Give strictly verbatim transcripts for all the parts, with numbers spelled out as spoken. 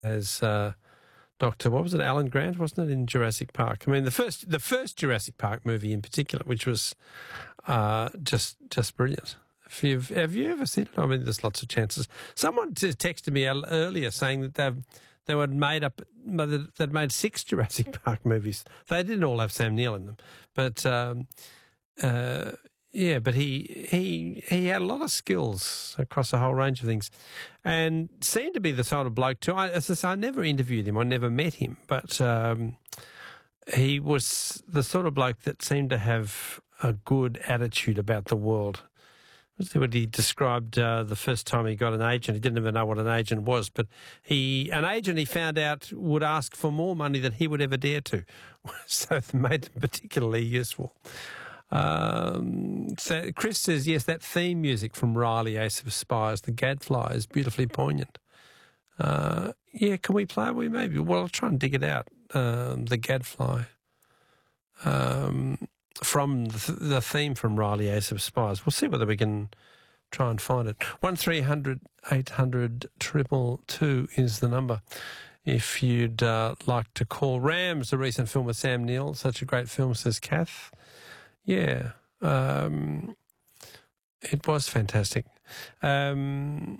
as uh, Doctor what was it, Alan Grant, wasn't it, in Jurassic Park? I mean, the first the first Jurassic Park movie in particular, which was uh, just just brilliant. If you've, have you ever seen it? I mean, there's lots of chances. Someone t- texted me earlier saying that they've they were made up they'd made six Jurassic Park movies. They didn't all have Sam Neill in them, but um, uh, yeah, but he he he had a lot of skills across a whole range of things, and seemed to be the sort of bloke too. I, as I say, I never interviewed him, I never met him, but um, he was the sort of bloke that seemed to have a good attitude about the world. What he described uh, the first time he got an agent. He didn't even know what an agent was, but he an agent he found out would ask for more money than he would ever dare to, so it made them particularly useful. Um, so Chris says, yes, that theme music from Riley, Ace of Spires, the Gadfly, is beautifully poignant. Uh, yeah, can we play it? We maybe. Well, I'll try and dig it out. Um, the Gadfly. Um... From the, the theme from Riley, Ace of Spires. We'll see whether we can try and find it. one three hundred eight hundred two two two is the number if you'd uh, like to call. Rams, a recent film with Sam Neill. Such a great film, says Kath. Yeah, um, it was fantastic. Um,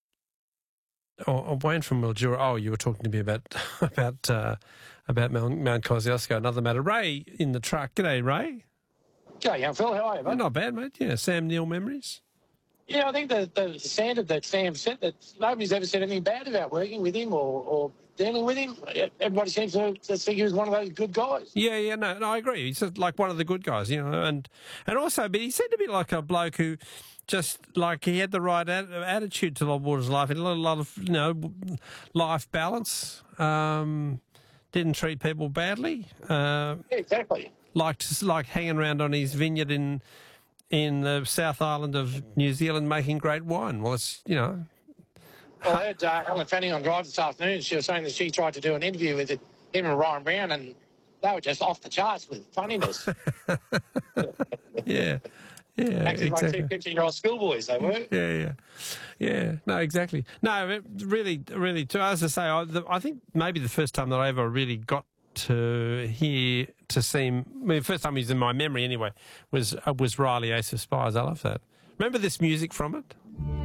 oh, Wayne from Mildura. Oh, you were talking to me about about uh, about Mount, Mount Kosciuszko. Another matter. Ray in the truck. G'day, Ray. G'day, young fella. How are you, mate? Not bad, mate. Yeah, Sam Neill memories. Yeah, I think the, the standard that Sam set, that nobody's ever said anything bad about working with him or, or dealing with him. Everybody seems to, to think he was one of those good guys. Yeah, yeah, no, no, I agree. He's just like one of the good guys, you know, and and also, but he seemed to be like a bloke who just like he had the right attitude to the Waters life. He had a lot of, you know, life balance. Um, didn't treat people badly. Uh, yeah, exactly. Liked like hanging around on his vineyard in in the South Island of New Zealand making great wine. Well, it's, you know. Well, I heard uh, Ellen Fanning on Drive this afternoon. She was saying that she tried to do an interview with him and Ryan Brown, and they were just off the charts with funniness. yeah. Yeah, Actually, exactly. like two fifteen-year-old schoolboys, they were. Yeah, yeah. Yeah, no, exactly. No, it really, really, too, as I say, I, the, I think maybe the first time that I ever really got to hear, to see him, I mean, the first time he was in my memory anyway, was uh, was Riley, Ace of Spires. I love that. Remember this music from it?